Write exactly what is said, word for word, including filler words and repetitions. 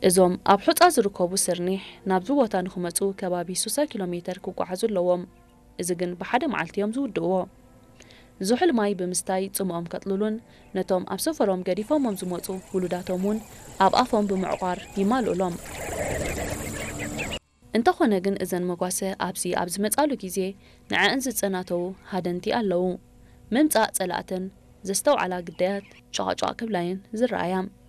እዞም ኣብ ሑጻ ዝርከቡ ስርኒሕ ናብ ቦታ ንኽመጹ ከባቢ ስልሳ ኪሎ ሜትር ክጓዓዙ ኣለዎም። እዚ ግን ብሓደ መዓልቲ እዮም ዝውድእዎ። ዝሑል ማይ ብምስታይ ጽምኦም ከጥልሉን ነቶም ኣብ ሰፈሮም ገዲፎሞም ዝመጹ ውሉዳቶም እውን ኣብ ኣፎም ብምዕቋር ይማልኡሎም። እንተኾነ ግን እዘን መጓሰ ኣብዚ ኣብ ዝመጻሉ ግዜ ንዐአን ዝጸናተው ሃደንቲ ኣለዉ። ምምጻእ ጸላእተን ዘስተውዓላ ግዳያት ጨቓጨቕ ክብላይን ዝረኣያ